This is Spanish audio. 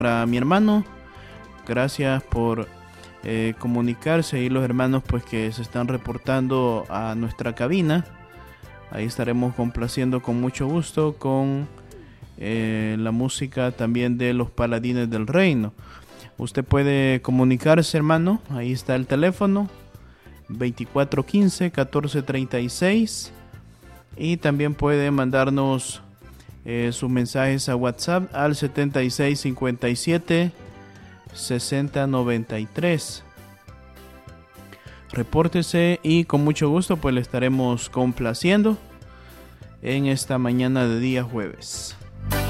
para mi hermano. Gracias por comunicarse y los hermanos pues que se están reportando a nuestra cabina. Ahí estaremos complaciendo con mucho gusto con la música también de los Paladines del Reino. Usted puede comunicarse, hermano. Ahí está el teléfono 2415-1436 y también puede mandarnos sus mensajes a WhatsApp al 7657-6093. Repórtese y con mucho gusto pues le estaremos complaciendo en esta mañana de día jueves.